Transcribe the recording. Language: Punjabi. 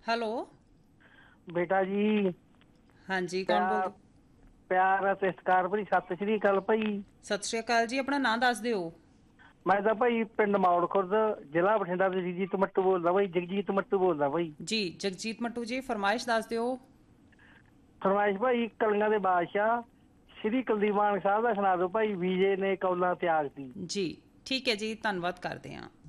ਹੈਲੋ। ਬੇਟਾ ਜੀ। ਹਾਂਜੀ, ਕੌਣ ਪਿਆਰ ਬੋਲਦੇ? ਪਿਆਰ ਅਤੇ ਸਤਿਕਾਰ ਭਰੀ ਸਤਿ ਸ੍ਰੀ ਅਕਾਲ ਭਾਈ। ਸਤਿ ਸ਼੍ਰੀ ਅਕਾਲ ਜੀ। ਆਪਣਾ ਨਾਂ ਦੱਸ ਦਿਓ। ਮੈਂ ਤਾਂ ਭਾਈ ਪਿੰਡ ਮੌੜ ਖੁਰਦ, ਜ਼ਿਲ੍ਹਾ ਬਠਿੰਡਾ ਦੇ ਜਗਜੀਤ ਮੱਟੂ ਬੋਲਦਾ ਭਾਈ। ਜਗਜੀਤ ਮੱਟੂ ਬੋਲਦਾ ਭਾਈ। ਜੀ ਜਗਜੀਤ ਮੱਟੂ ਜੀ, ਫਰਮਾਇਸ਼ ਦੱਸ ਦਿਓ। ਫਰਮਾਇਸ਼ ਭਾਈ, ਕਲੀਆਂ ਦੇ ਬਾਦਸ਼ਾਹ ਸ਼੍ਰੀ ਕੁਲਦੀਪ ਮਾਨਕ ਸਾਹਿਬ ਦਾ ਸੁਣਾ ਦਿਓ ਭਾਈ। ਵੀਜੇ ਨੇ ਕੌਲਾਂ ਤਿਆਗਤੀ। ਜੀ ਠੀਕ ਹੈ ਜੀ, ਧੰਨਵਾਦ ਕਰਦੇ ਹਾਂ।